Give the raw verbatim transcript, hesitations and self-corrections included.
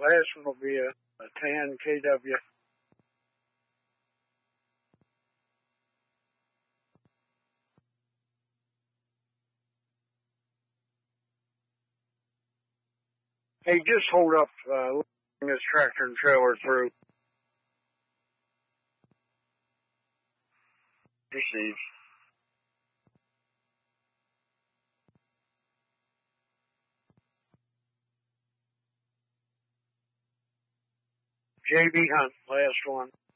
last one will be a, a tan K W. Hey, just hold up, uh, letting this tractor and trailer through. Receives. J B Hunt, last one.